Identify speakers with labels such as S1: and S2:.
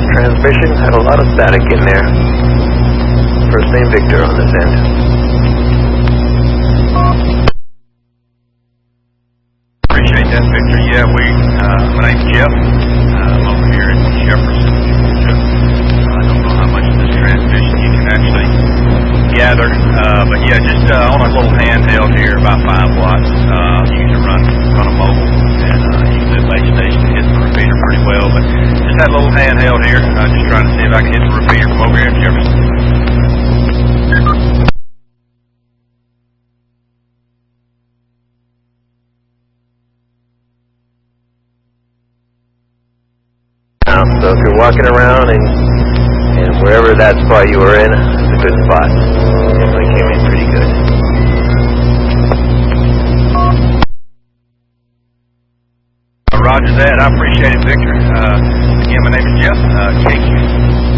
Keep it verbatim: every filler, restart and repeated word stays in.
S1: transmission. Had a lot of static in there. First name Victor on this end.
S2: Appreciate that, Victor. Yeah, we, uh, my name's Jeff. Uh, I'm over here in Jefferson, Georgia. I don't know how much of this transmission you can actually gather, uh, but yeah, just uh, on a little handheld here, about five watts. Uh, you can run, run a mobile and uh, use that base station to hit the repeater pretty well, but just that little handheld here, uh, just trying to see if I can hit the repeater from over here in Jefferson.
S1: So if you're walking around and, and wherever that spot you were in, it's a good spot. Definitely came in pretty good.
S2: Uh, Roger that. I appreciate it, Victor. Uh, again, my name is Jeff. Uh, K Q.